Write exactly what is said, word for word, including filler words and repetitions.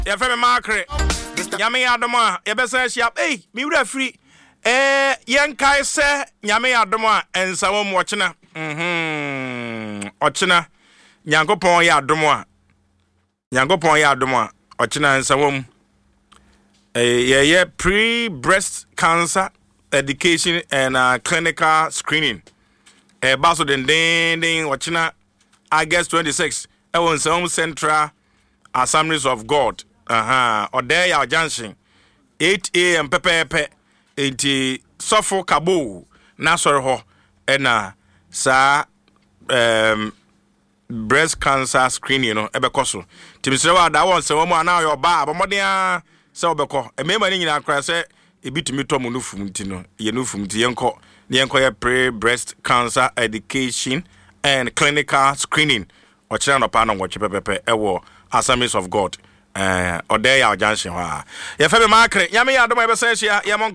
Ya fe me makre. Nyame adom a ye be say hia. Hey, mi wura free. Eh, yen kai se nyame adom a ensawo mu ochena. Mhm. Ochena. Nyankopon ya adom a. Nyankopon ya adom a ochena ensawo mu. Eh, yeah, yeah, pre-breast cancer education and uh, clinical screening. Eh, baso den den den ochena August twenty-sixth. E won some Central Assemblies of God. Aha, uh-huh. Odeya Junction. eight a.m. pepepe. Enti sofo kabo na soro ho ena sa um breast cancer screening no ebekoso. Timisere wa da won se wo mu ana yo ba abomodea se obeko. E mema ni nyina akra se ebitumi to mu nufum nti no ye nufum nti yenko yenko ye pre breast cancer education and clinical screening. Ochira no pa no wo chepepepe ewo Assemblies of God. Eh, Odeya Junction ha. Ye fe be makre, nyame ya adoma be se hia ye